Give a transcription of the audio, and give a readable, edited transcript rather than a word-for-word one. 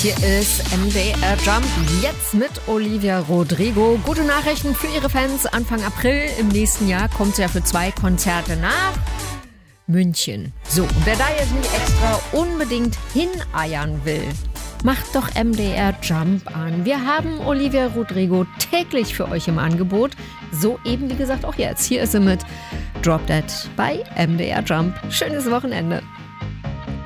Hier ist MDR Jump, jetzt mit Olivia Rodrigo. Gute Nachrichten für ihre Fans. Anfang April im nächsten Jahr kommt sie ja für 2 Konzerte nach München. So, und wer da jetzt nicht extra unbedingt hineiern will, macht doch MDR Jump an. Wir haben Olivia Rodrigo täglich für euch im Angebot. So eben, wie gesagt, auch jetzt. Hier ist sie mit Drop Dead bei MDR Jump. Schönes Wochenende.